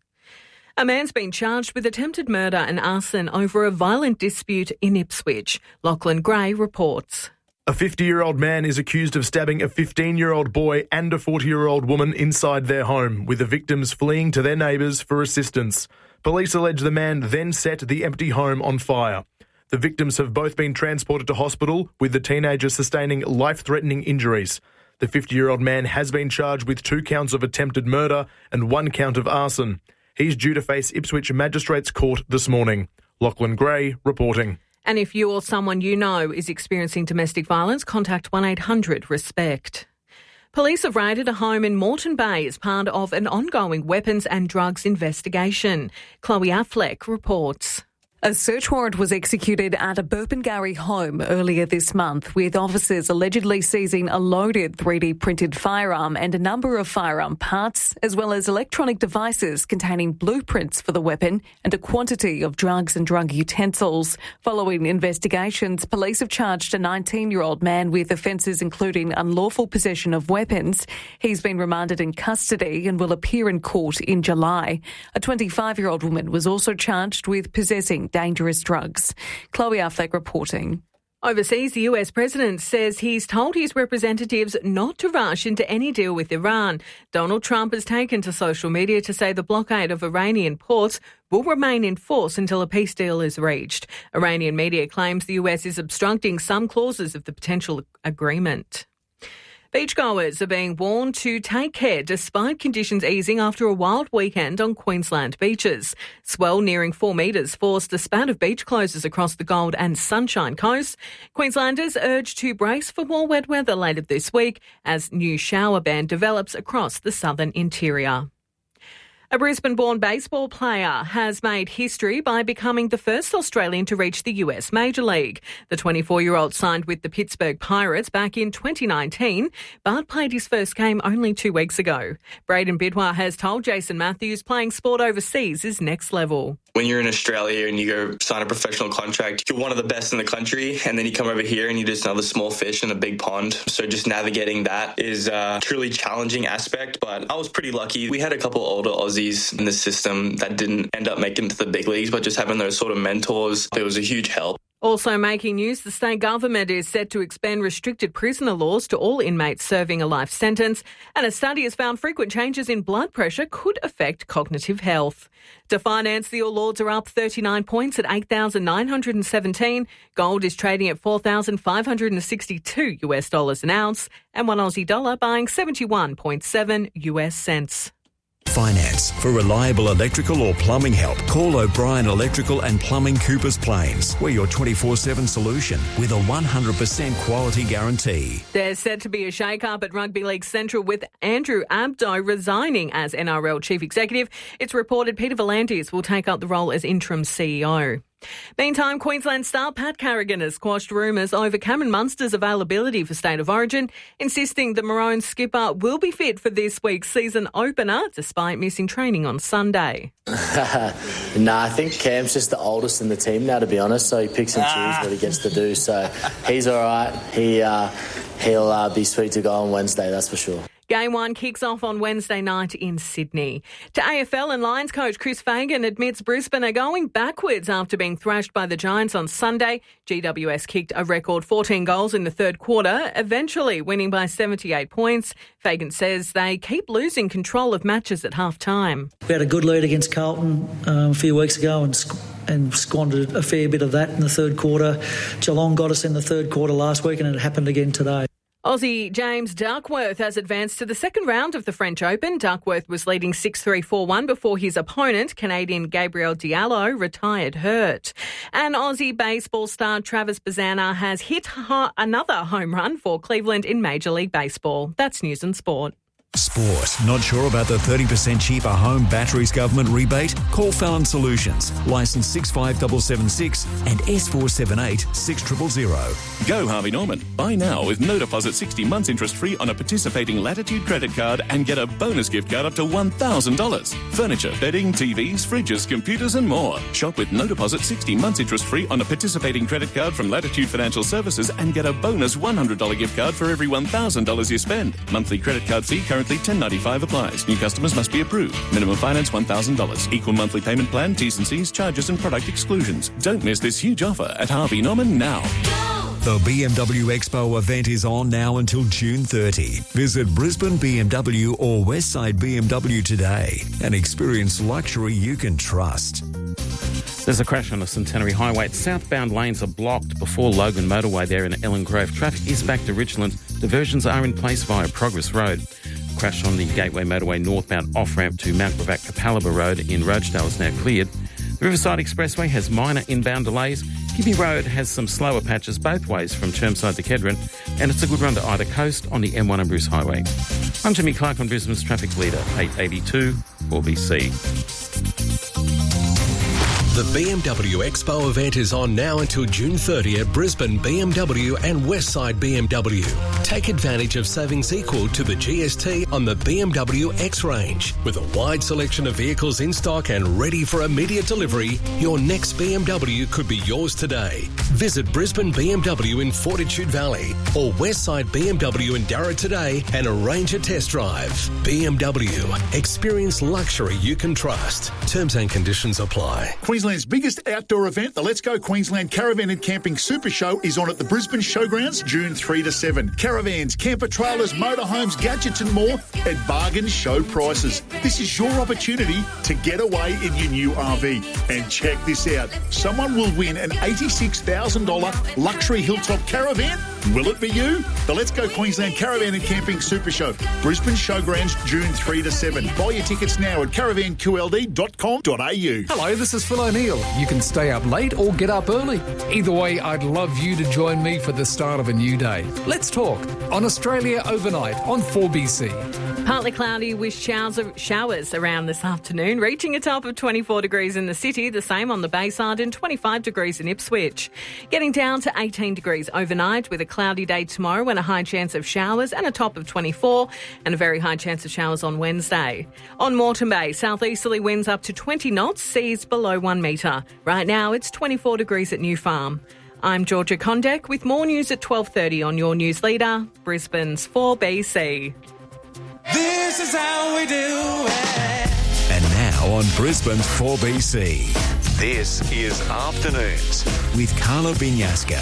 A man's been charged with attempted murder and arson over a violent dispute in Ipswich. Lachlan Gray reports. A 50-year-old man is accused of stabbing a 15-year-old boy and a 40-year-old woman inside their home, with the victims fleeing to their neighbours for assistance. Police allege the man then set the empty home on fire. The victims have both been transported to hospital, with the teenager sustaining life-threatening injuries. The 50-year-old man has been charged with 2 counts of attempted murder and 1 count of arson. He's due to face Ipswich Magistrates Court this morning. Lachlan Gray reporting. And if you or someone you know is experiencing domestic violence, contact 1-800-RESPECT. Police have raided a home in Moreton Bay as part of an ongoing weapons and drugs investigation. Chloe Affleck reports. A search warrant was executed at a Burpengary home earlier this month, with officers allegedly seizing a loaded 3D printed firearm and a number of firearm parts, as well as electronic devices containing blueprints for the weapon and a quantity of drugs and drug utensils. Following investigations, police have charged a 19-year-old man with offences including unlawful possession of weapons. He's been remanded in custody and will appear in court in July. A 25-year-old woman was also charged with possessing dangerous drugs. Chloe Affleck reporting. Overseas, the US president says he's told his representatives not to rush into any deal with Iran. Donald Trump has taken to social media to say the blockade of Iranian ports will remain in force until a peace deal is reached. Iranian media claims the US is obstructing some clauses of the potential agreement. Beachgoers are being warned to take care despite conditions easing after a wild weekend on Queensland beaches. Swell nearing 4 metres forced a spat of beach closures across the Gold and Sunshine Coast. Queenslanders urged to brace for more wet weather later this week as new shower ban develops across the southern interior. A Brisbane-born baseball player has made history by becoming the first Australian to reach the US Major League. The 24-year-old signed with the Pittsburgh Pirates back in 2019, but played his first game only 2 weeks ago. Braden Bidwar has told Jason Matthews playing sport overseas is next level. When you're in Australia and you go sign a professional contract, you're one of the best in the country, and then you come over here and you're just another small fish in a big pond. So just navigating that is a truly challenging aspect, but I was pretty lucky. We had a couple older Aussies in the system that didn't end up making it to the big leagues, but just having those sort of mentors, it was a huge help. Also making news, the state government is set to expand restricted prisoner laws to all inmates serving a life sentence, and a study has found frequent changes in blood pressure could affect cognitive health. To finance, the All Ords are up 39 points at $8,917. Gold is trading at $4,562 an ounce, and one Aussie dollar buying 71.7 US cents. Finance. For reliable electrical or plumbing help, call O'Brien Electrical and Plumbing Coopers Plains. We're your 24/7 solution with a 100% quality guarantee. There's set to be a shake-up at Rugby League Central with Andrew Abdo resigning as NRL Chief Executive. It's reported Peter V'landys will take up the role as interim CEO. Meantime, Queensland star Pat Carrigan has quashed rumours over Cameron Munster's availability for State of Origin, insisting the Maroons skipper will be fit for this week's season opener, despite missing training on Sunday. I think Cam's just the oldest in the team now, to be honest, so he picks and chooses what he gets to do. So he's all right. He'll be sweet to go on Wednesday, that's for sure. Game 1 kicks off on Wednesday night in Sydney. To AFL, and Lions coach Chris Fagan admits Brisbane are going backwards after being thrashed by the Giants on Sunday. GWS kicked a record 14 goals in the third quarter, eventually winning by 78 points. Fagan says they keep losing control of matches at half-time. We had a good lead against Carlton a few weeks ago and squandered a fair bit of that in the third quarter. Geelong got us in the third quarter last week, and it happened again today. Aussie James Duckworth has advanced to the second round of the French Open. Duckworth was leading 6-3, 4-1 before his opponent, Canadian Gabriel Diallo, retired hurt. And Aussie baseball star Travis Bazzana has hit another home run for Cleveland in Major League Baseball. That's News and Sport. Sport. Not sure about the 30% cheaper home batteries government rebate? Call Fallon Solutions. Licence 65776 and S478 6000. Go Harvey Norman. Buy now with no deposit 60 months interest free on a participating Latitude credit card and get a bonus gift card up to $1,000. Furniture, bedding, TVs, fridges, computers and more. Shop with no deposit 60 months interest free on a participating credit card from Latitude Financial Services and get a bonus $100 gift card for every $1,000 you spend. Monthly credit card fee currently $10.95 applies. New customers must be approved. Minimum finance $1,000. Equal monthly payment plan, T's and C's, charges and product exclusions. Don't miss this huge offer at Harvey Norman now. The BMW Expo event is on now until June 30. Visit Brisbane BMW or Westside BMW today and experience luxury you can trust. There's a crash on the Centenary Highway. Southbound lanes are blocked before Logan Motorway there in Ellen Grove. Traffic is back to Richland. Diversions are in place via Progress Road. Crash on the Gateway Motorway northbound off-ramp to Mount Gravatt Capalaba Road in Rochedale is now cleared. The Riverside Expressway has minor inbound delays. Kibby Road has some slower patches both ways from Chermside to Kedron, and it's a good run to either coast on the M1 and Bruce Highway. I'm Jimmy Clark on Brisbane's Traffic Leader, 882 4BC. The BMW Expo event is on now until June 30 at Brisbane BMW and Westside BMW. Take advantage of savings equal to the GST on the BMW X range. With a wide selection of vehicles in stock and ready for immediate delivery, your next BMW could be yours today. Visit Brisbane BMW in Fortitude Valley or Westside BMW in Darra today and arrange a test drive. BMW. Experience luxury you can trust. Terms and conditions apply. Queensland's biggest outdoor event, the Let's Go Queensland Caravan and Camping Super Show, is on at the Brisbane Showgrounds June 3 to 7. Caravans, camper trailers, motorhomes, gadgets and more at bargain show prices. This is your opportunity to get away in your new RV. And check this out. Someone will win an $86,000 luxury hilltop caravan. Will it be you? The Let's Go Queensland Caravan and Camping Super Show. Brisbane Showgrounds June 3 to 7. Buy your tickets now at caravanqld.com.au. Hello, this is Phil O'Neill. You can stay up late or get up early. Either way, I'd love you to join me for the start of a new day. Let's talk on Australia Overnight on 4BC. Partly cloudy with showers around this afternoon, reaching a top of 24 degrees in the city, the same on the Bayside, and 25 degrees in Ipswich. Getting down to 18 degrees overnight with a cloudy day tomorrow and a high chance of showers and a top of 24 and a very high chance of showers on Wednesday. On Moreton Bay, southeasterly winds up to 20 knots, seas below 1 metre. Right now it's 24 degrees at New Farm. I'm Georgia Condek with more news at 12:30 on your news leader, Brisbane's 4BC. This is how we do it. And now on Brisbane's 4BC, This is Afternoons with Carla Bignasco.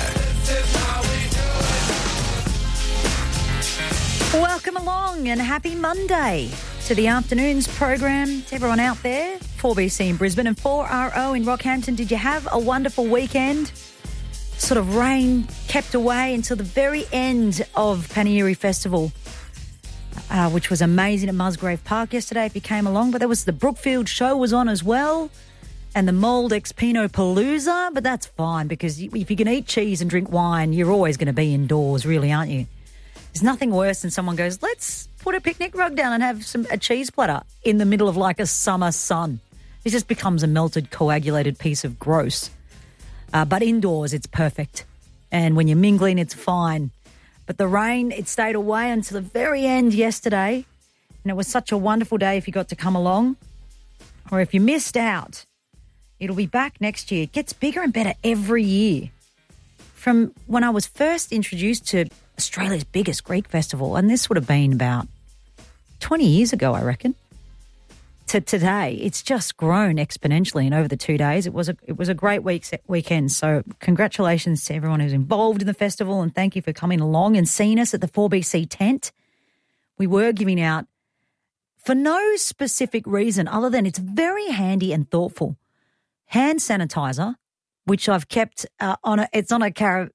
Welcome along and happy Monday to the Afternoons program. To everyone out there, 4BC in Brisbane and 4RO in Rockhampton. Did you have a wonderful weekend? Sort of rain kept away until the very end of Panieri Festival, which was amazing at Musgrave Park yesterday if you came along. But there was the Brookfield show was on as well, and the Mould Ex Pino Palooza. But that's fine because if you can eat cheese and drink wine, you're always going to be indoors, really, aren't you? There's nothing worse than someone goes, let's put a picnic rug down and have a cheese platter in the middle of like a summer sun. It just becomes a melted, coagulated piece of gross. But indoors, it's perfect. And when you're mingling, it's fine. But the rain, it stayed away until the very end yesterday. And it was such a wonderful day if you got to come along. Or if you missed out, it'll be back next year. It gets bigger and better every year. From when I was first introduced to Australia's biggest Greek festival, and this would have been about 20 years ago, I reckon, to today, it's just grown exponentially. And over the 2 days, it was a great weekend. So congratulations to everyone who's involved in the festival, and thank you for coming along and seeing us at the 4BC tent. We were giving out, for no specific reason other than it's very handy and thoughtful, hand sanitizer, which I've kept on a carabiner,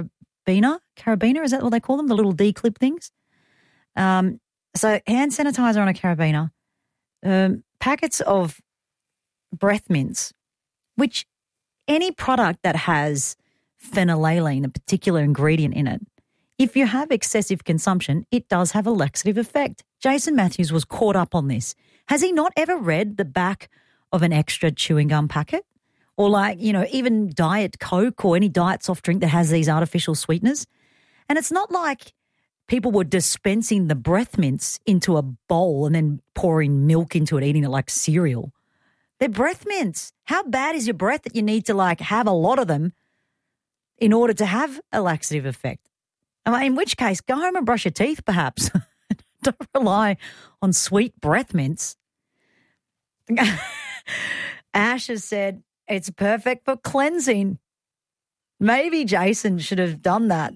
is that what they call them? The little D-clip things. So hand sanitizer on a carabiner, packets of breath mints, which any product that has phenylalanine, a particular ingredient in it, if you have excessive consumption, it does have a laxative effect. Jason Matthews was caught up on this. Has he not ever read the back of an extra chewing gum packet? Or like, even Diet Coke or any diet soft drink that has these artificial sweeteners? And it's not like people were dispensing the breath mints into a bowl and then pouring milk into it, eating it like cereal. They're breath mints. How bad is your breath that you need to have a lot of them in order to have a laxative effect? In which case, go home and brush your teeth perhaps. Don't rely on sweet breath mints. Ash has said it's perfect for cleansing. Maybe Jason should have done that.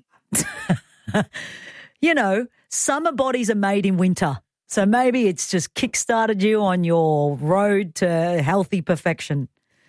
Summer bodies are made in winter. So maybe it's just kickstarted you on your road to healthy perfection.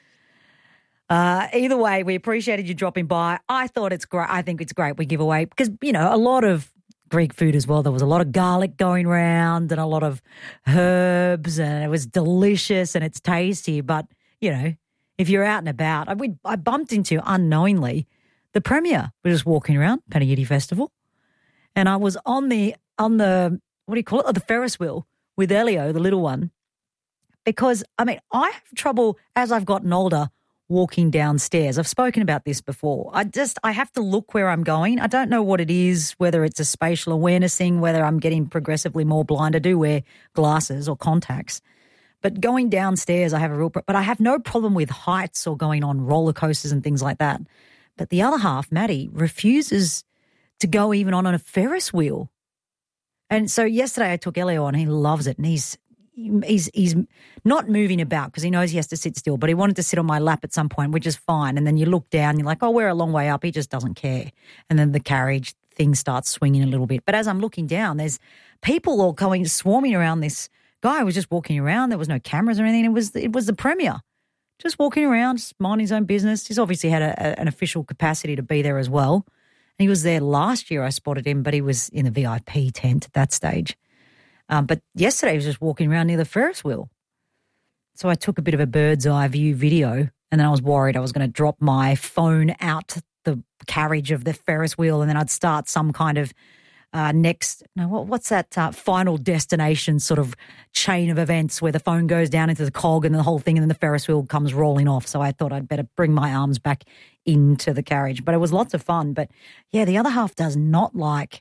Either way, we appreciated you dropping by. I thought it's great. I think it's great we give away because, a lot of Greek food as well. There was a lot of garlic going around and a lot of herbs, and it was delicious and it's tasty. But, if you're out and about, I bumped into, unknowingly, the Premier was just walking around Panieri Festival, and I was on the what do you call it? The Ferris wheel with Elio, the little one, because I have trouble as I've gotten older walking downstairs. I've spoken about this before. I have to look where I'm going. I don't know what it is, whether it's a spatial awareness thing, whether I'm getting progressively more blind. I do wear glasses or contacts. But going downstairs, I have but I have no problem with heights or going on roller coasters and things like that. But the other half, Maddie, refuses to go even on a Ferris wheel. And so yesterday I took Elio on. He loves it, and he's not moving about because he knows he has to sit still, but he wanted to sit on my lap at some point, which is fine. And then you look down, you're like, oh, we're a long way up. He just doesn't care. And then the carriage thing starts swinging a little bit. But as I'm looking down, there's people all swarming around this guy who was just walking around. There was no cameras or anything. It was the Premier just walking around, just minding his own business. He's obviously had an official capacity to be there as well. And he was there last year. I spotted him, but he was in the VIP tent at that stage. But yesterday he was just walking around near the Ferris wheel. So I took a bit of a bird's eye view video, and then I was worried I was going to drop my phone out the carriage of the Ferris wheel, and then I'd start some kind of what's that final destination sort of chain of events where the phone goes down into the cog and the whole thing, and then the Ferris wheel comes rolling off. So I thought I'd better bring my arms back into the carriage. But it was lots of fun. But yeah, the other half does not like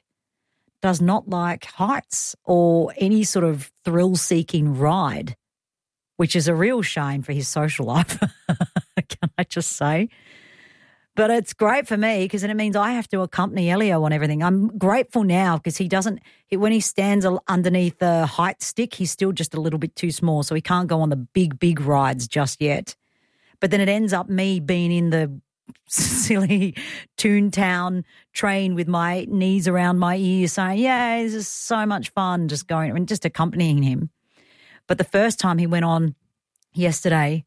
heights or any sort of thrill-seeking ride, which is a real shame for his social life, can I just say? But it's great for me because then it means I have to accompany Elio on everything. I'm grateful now because when he stands underneath the height stick, he's still just a little bit too small, so he can't go on the big rides just yet. But then it ends up me being in the silly Toontown train with my knees around my ears saying, yeah, this is so much fun just going and just accompanying him. But the first time he went on yesterday,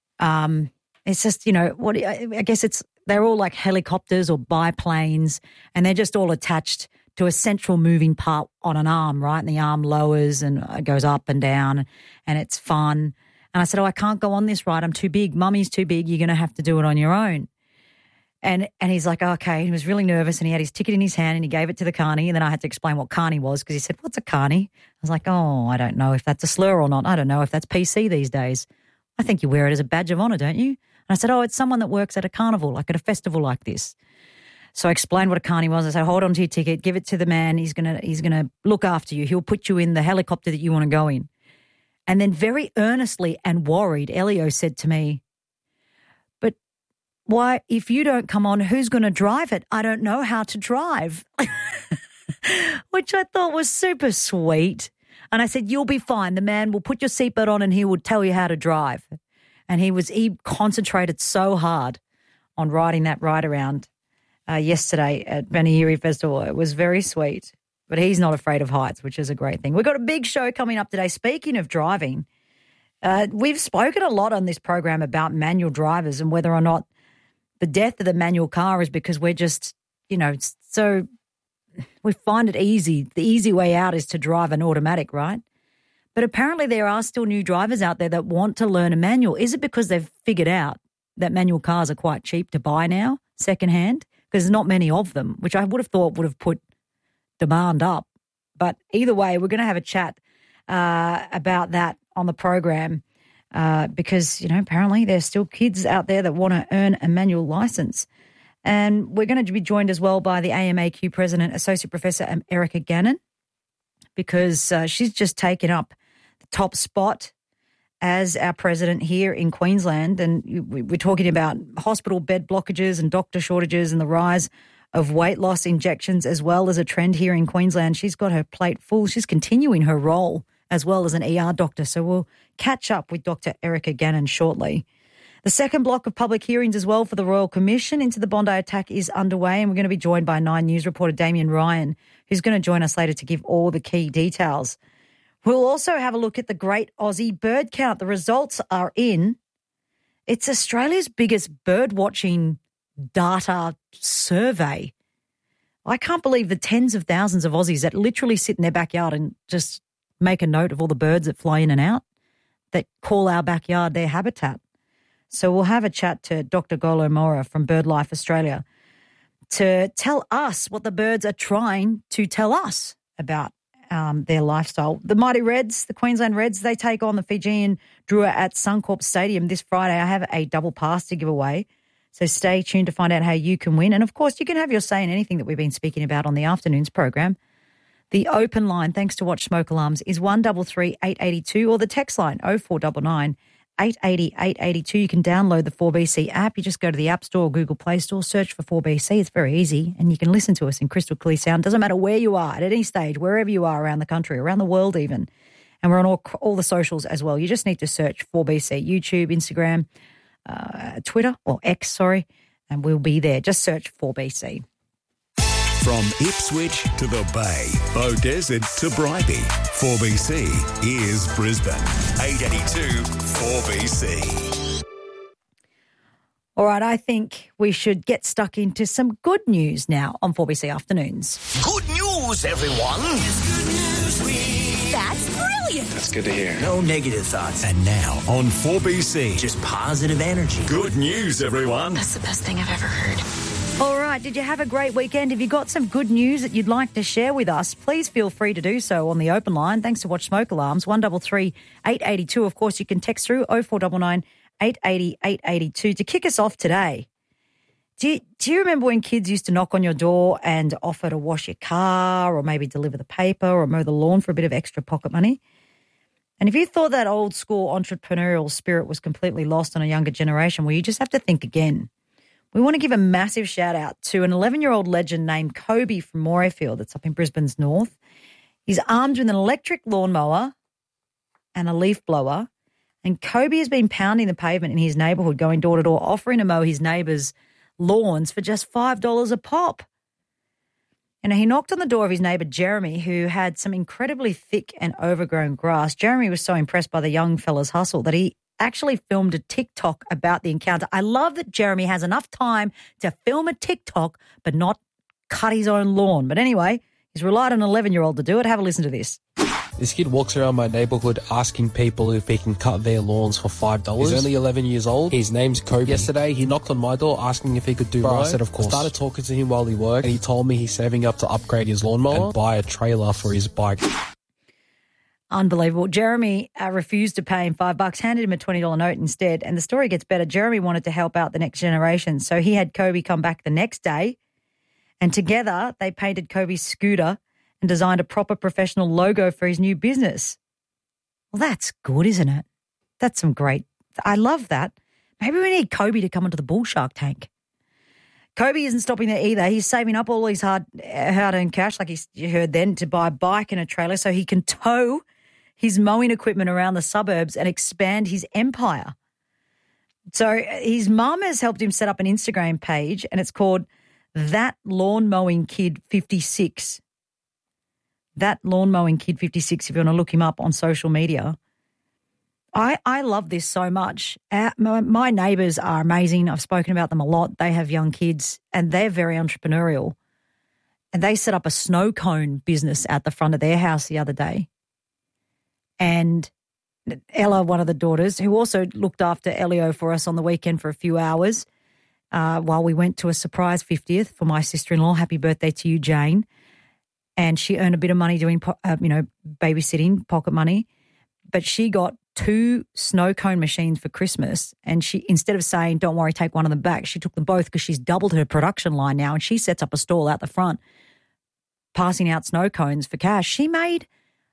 it's just, I guess they're all like helicopters or biplanes, and they're just all attached to a central moving part on an arm, right? And the arm lowers and goes up and down, and it's fun. And I said, I can't go on this ride. I'm too big. Mummy's too big. You're going to have to do it on your own. And he's like, okay. He was really nervous, and he had his ticket in his hand, and he gave it to the carny, and then I had to explain what carny was because he said, what's a carny? I was like, oh, I don't know if that's a slur or not. I don't know if that's PC these days. I think you wear it as a badge of honour, don't you? And I said, oh, it's someone that works at a carnival, like at a festival like this. So I explained what a carny was. I said, hold on to your ticket, give it to the man. He's gonna look after you. He'll put you in the helicopter that you want to go in. And then very earnestly and worried, Elio said to me, but why, if you don't come on, who's going to drive it? I don't know how to drive, which I thought was super sweet. And I said, you'll be fine. The man will put your seatbelt on and he will tell you how to drive. And he concentrated so hard on riding that ride around yesterday at Banahiri Festival. It was very sweet. But he's not afraid of heights, which is a great thing. We've got a big show coming up today. Speaking of driving, we've spoken a lot on this program about manual drivers and whether or not the death of the manual car is because we're just, so we find it easy. The easy way out is to drive an automatic, right? But apparently there are still new drivers out there that want to learn a manual. Is it because they've figured out that manual cars are quite cheap to buy now, secondhand? Because there's not many of them, which I would have thought would have put demand up. But either way, we're going to have a chat about that on the program because, apparently there's still kids out there that want to earn a manual license. And we're going to be joined as well by the AMAQ President, Associate Professor Erica Gannon, because she's just taken up the top spot as our president here in Queensland. And we're talking about hospital bed blockages and doctor shortages and the rise of weight loss injections as well as a trend here in Queensland. She's got her plate full. She's continuing her role as well as an ER doctor. So we'll catch up with Dr. Erica Gannon shortly. The second block of public hearings as well for the Royal Commission into the Bondi attack is underway, and we're going to be joined by 9 News reporter Damien Ryan, who's going to join us later to give all the key details. We'll also have a look at the Great Aussie Bird Count. The results are in. It's Australia's biggest bird watching data survey. I can't believe the tens of thousands of Aussies that literally sit in their backyard and just make a note of all the birds that fly in and out, that call our backyard their habitat. So we'll have a chat to Dr. Golo Mora from BirdLife Australia to tell us what the birds are trying to tell us about their lifestyle. The Mighty Reds, the Queensland Reds, they take on the Fijian Drua at Suncorp Stadium this Friday. I have a double pass to give away. So stay tuned to find out how you can win. And, of course, you can have your say in anything that we've been speaking about on the afternoon's program. The open line, thanks to Watch Smoke Alarms, is 133 882 or the text line 0499 880 882. You can download the 4BC app. You just go to the App Store or Google Play Store, search for 4BC. It's very easy, and you can listen to us in crystal clear sound. Doesn't matter where you are, at any stage, wherever you are around the country, around the world even. And we're on all the socials as well. You just need to search 4BC, YouTube, Instagram, Twitter, or X, sorry, and we'll be there. Just search 4BC. From Ipswich to the Bay, Beaudesert to Bribie, 4BC is Brisbane. 882 4BC. All right, I think we should get stuck into some good news now on 4BC Afternoons. Good news, everyone. It's good news week. That's brilliant. That's good to hear. No negative thoughts. And now on 4BC, Just positive energy. good news, everyone. That's the best thing I've ever heard. All right, did you have a great weekend? If you got some good news that you'd like to share with us, please feel free to do so on the open line. Thanks to Watch Smoke Alarms, 133 882. Of course, you can text through 0499 880 882 to kick us off today. Do you remember when kids used to knock on your door and offer to wash your car or maybe deliver the paper or mow the lawn for a bit of extra pocket money? And if you thought that old school entrepreneurial spirit was completely lost on a younger generation, well, you just have to think again. We want to give a massive shout out to an 11-year-old legend named Kobe from Morayfield. That's up in Brisbane's north. He's armed with an electric lawnmower and a leaf blower, And Kobe has been pounding the pavement in his neighbourhood, going door to door, offering to mow his neighbours' lawns for just $5 a pop. And he knocked on the door of his neighbour, Jeremy, who had some incredibly thick and overgrown grass. Jeremy was so impressed by the young fella's hustle that he actually filmed a TikTok about the encounter. I love that Jeremy has enough time to film a TikTok but not cut his own lawn. But anyway, he's relied on an 11-year-old to do it. Have a listen to this. This kid walks around my neighbourhood asking people if he can cut their lawns for $5. He's only 11 years old. His name's Kobe. Yesterday, he knocked on my door asking if he could do I said, of course. I started talking to him while he worked, and he told me he's saving up to upgrade his lawnmower and buy a trailer for his bike. Unbelievable. Jeremy refused to pay him $5, handed him a $20 note instead. And the story gets better. Jeremy wanted to help out the next generation, so he had Kobe come back the next day, and together they painted Kobe's scooter and designed a proper professional logo for his new business. Well, that's good, isn't it? That's some great... I love that. Maybe we need Kobe to come into the Bull Shark Tank. Kobe isn't stopping there either. He's saving up all his hard-earned cash, like you heard then, to buy a bike and a trailer so he can tow his mowing equipment around the suburbs and expand his empire. So his mum has helped him set up an Instagram page, and it's called That Lawn Mowing Kid 56. That Lawn Mowing Kid 56, if you want to look him up on social media. I love this so much. My neighbours are amazing. I've spoken about them a lot. They have young kids and they're very entrepreneurial. And they set up a snow cone business at the front of their house the other day. And Ella, one of the daughters, who also looked after Elio for us on the weekend for a few hours while we went to a surprise 50th for my sister-in-law. Happy birthday to you, Jane. And she earned a bit of money doing, babysitting, pocket money. But she got 2 snow cone machines for Christmas. And she, instead of saying, don't worry, take one of them back, she took them both because she's doubled her production line now. And she sets up a stall out the front, passing out snow cones for cash. She made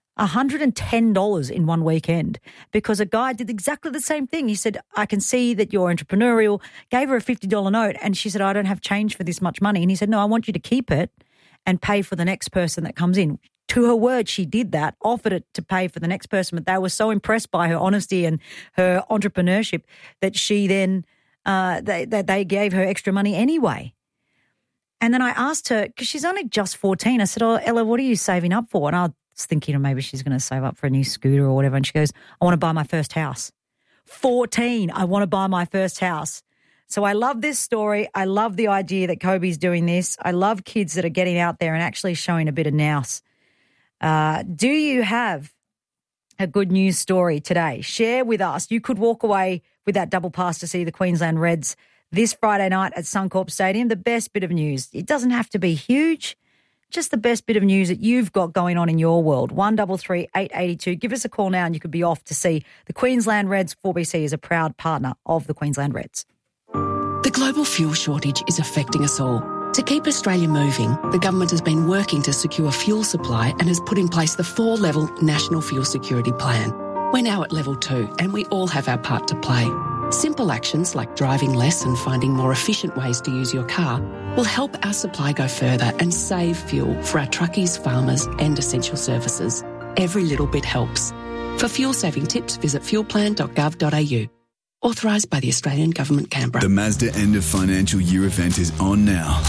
$110 in one weekend because a guy did exactly the same thing. He said, I can see that you're entrepreneurial, gave her a $50 note. And she said, I don't have change for this much money. And he said, no, I want you to keep it and pay for the next person that comes in. To her word, she did that, offered it to pay for the next person, but they were so impressed by her honesty and her entrepreneurship that she then, they gave her extra money anyway. And then I asked her, because she's only just 14, I said, oh, Ella, what are you saving up for? And I was thinking maybe she's going to save up for a new scooter or whatever. And she goes, I want to buy my first house. 14, I want to buy my first house. So I love this story. I love the idea that Kobe's doing this. I love kids that are getting out there and actually showing a bit of nous. Do you have a good news story today? Share with us. You could walk away with that double pass to see the Queensland Reds this Friday night at Suncorp Stadium. The best bit of news. It doesn't have to be huge. Just the best bit of news that you've got going on in your world. 133 882. Give us a call now and you could be off to see the Queensland Reds. 4BC is a proud partner of the Queensland Reds. The global fuel shortage is affecting us all. To keep Australia moving, the government has been working to secure fuel supply and has put in place the 4-level National Fuel Security Plan. We're now at level 2 and we all have our part to play. Simple actions like driving less and finding more efficient ways to use your car will help our supply go further and save fuel for our truckies, farmers and essential services. Every little bit helps. For fuel-saving tips, visit fuelplan.gov.au. Authorised by the Australian Government, Canberra. The Mazda End of Financial Year event is on now.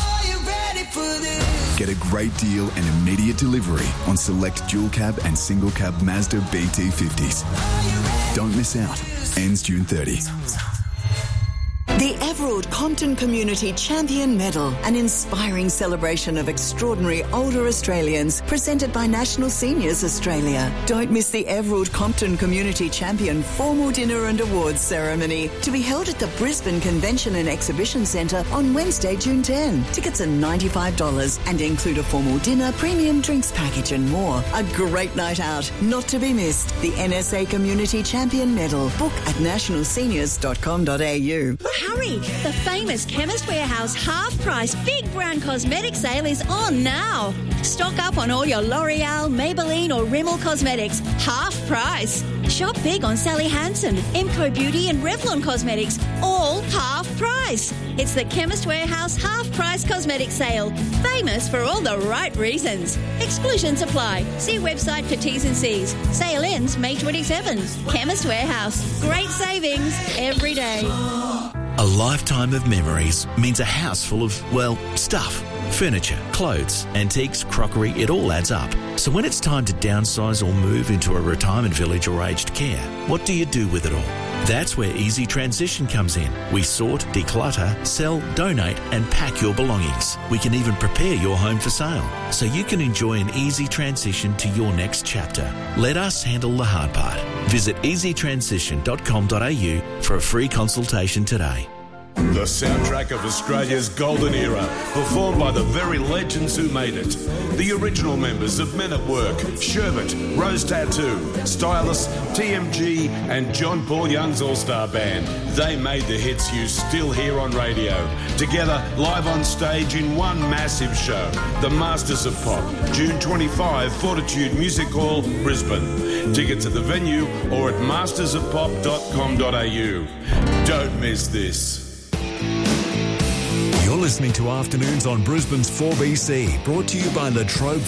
Get a great deal and immediate delivery on select dual cab and single cab Mazda BT50s. Don't miss out. Ends June 30. The Everard Compton Community Champion Medal, an inspiring celebration of extraordinary older Australians, presented by National Seniors Australia. Don't miss the Everard Compton Community Champion formal dinner and awards ceremony to be held at the Brisbane Convention and Exhibition Centre on Wednesday, June 10. Tickets are $95 and include a formal dinner, premium drinks package and more. A great night out, not to be missed. The NSA Community Champion Medal. Book at nationalseniors.com.au. Hurry! The famous Chemist Warehouse half-price Big Brown Cosmetic sale is on now. Stock up on all your L'Oreal, Maybelline or Rimmel cosmetics. Half price. Shop big on Sally Hansen, Emco Beauty and Revlon Cosmetics. All half price. It's the Chemist Warehouse half-price cosmetic sale. Famous for all the right reasons. Exclusions apply. See website for T's and C's. Sale ends May 27. Chemist Warehouse. Great savings every day. A lifetime of memories means a house full of, well, stuff. Furniture, clothes, antiques, crockery, it all adds up. So when it's time to downsize or move into a retirement village or aged care, what do you do with it all? That's where Easy Transition comes in. We sort, declutter, sell, donate and pack your belongings. We can even prepare your home for sale so you can enjoy an easy transition to your next chapter. Let us handle the hard part. Visit easytransition.com.au for a free consultation today. The soundtrack of Australia's golden era, performed by the very legends who made it. The original members of Men at Work, Sherbet, Rose Tattoo, Stylus, TMG and John Paul Young's All-Star Band. They made the hits you still hear on radio. Together, live on stage in one massive show. The Masters of Pop, June 25, Fortitude Music Hall, Brisbane. Tickets at the venue or at mastersofpop.com.au. Don't miss this. You're listening to Afternoons on Brisbane's 4BC, brought to you by La Trobe